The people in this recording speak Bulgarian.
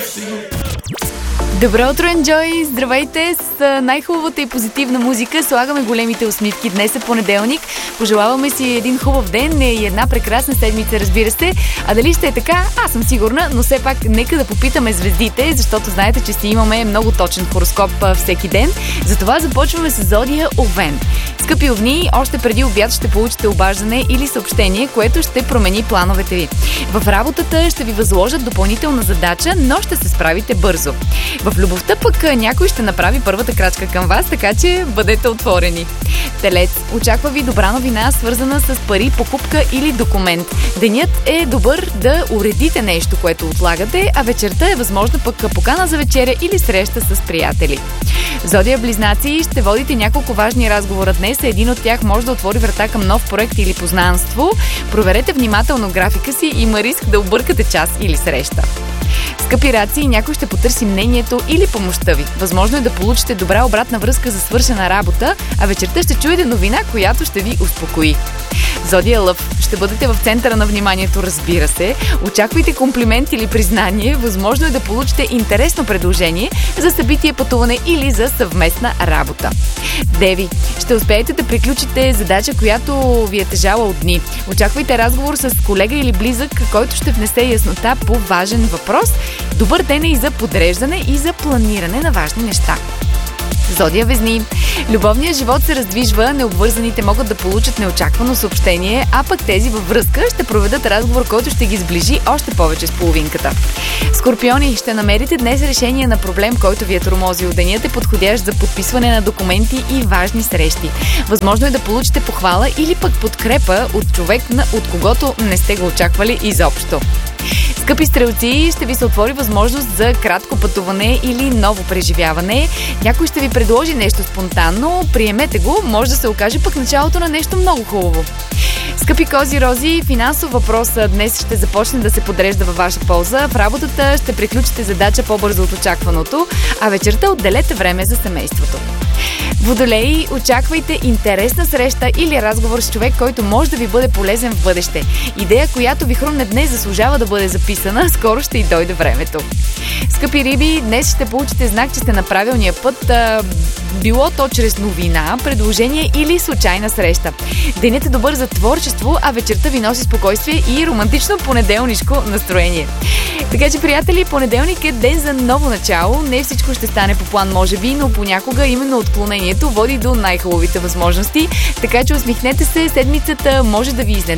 Добро утро, Enjoy! Здравейте! С най-хубавата и позитивна музика слагаме големите усмивки. Днес е понеделник. Пожелаваме си един хубав ден и една прекрасна седмица, разбира се. А дали ще е така? Аз съм сигурна, но все пак нека да попитаме звездите, защото знаете, че си имаме много точен хороскоп всеки ден. Затова започваме с зодия Овен. Скъпи овни, още преди обяд ще получите обаждане или съобщение, което ще промени плановете ви. В работата ще ви възложат допълнителна задача, но ще се справите бързо. В любовта пък някой ще направи първата крачка към вас, така че бъдете отворени. Телец, очаква ви добра новина, свързана с пари, покупка или документ. Денят е добър да уредите нещо, което отлагате, а вечерта е възможно пък покана за вечеря или среща с приятели. Зодия Близнаци, ще водите няколко важни разговора днес. Един от тях може да отвори врата към нов проект или познанство. Проверете внимателно графика си, има риск да объркате час или среща. Скъпи раци, някой ще потърси мнението или помощта ви. Възможно е да получите добра обратна връзка за свършена работа, а вечерта ще чуете новина, която ще ви успокои. Зодия Лъв, ще бъдете в центъра на вниманието, разбира се. Очаквайте комплимент или признание. Възможно е да получите интересно предложение за събитие, пътуване или за съвместна работа. Деви, ще успеете да приключите задача, която ви е тежала от дни. Очаквайте разговор с колега или близък, който ще внесе яснота по важен въпрос. Добър ден е и за подреждане и за планиране на важни неща. Зодия Везни. Любовният живот се раздвижва, необвързаните могат да получат неочаквано съобщение, а пък тези във връзка ще проведат разговор, който ще ги сближи още повече с половинката. Скорпиони, ще намерите днес решение на проблем, който ви е тормозил. Денят е подходящ за подписване на документи и важни срещи. Възможно е да получите похвала или пък подкрепа от човек, от когото не сте го очаквали изобщо. Скъпи стрелци, ще ви се отвори възможност за кратко пътуване или ново преживяване. Някой ще ви предложи нещо спонтанно, приемете го, може да се окаже пък началото на нещо много хубаво. Скъпи кози рози, финансов въпрос днес ще започне да се подрежда във ваша полза. В работата ще приключите задача по-бързо от очакваното, а вечерта отделете време за семейството. Водолеи, очаквайте интересна среща или разговор с човек, който може да ви бъде полезен в бъдеще. Идея, която ви хрумне днес, заслужава да бъде записана, скоро ще й дойде времето. Скъпи риби, днес ще получите знак, че сте на правилния път, било то чрез новина, предложение или случайна среща. Денят е добър за творчество, а вечерта ви носи спокойствие и романтично понеделнишко настроение. Така че, приятели, понеделник е ден за ново начало. Не всичко ще стане по план, може би, но понякога именно отклонението води до най-хубавите възможности. Така че усмихнете се, седмицата може да ви изненада.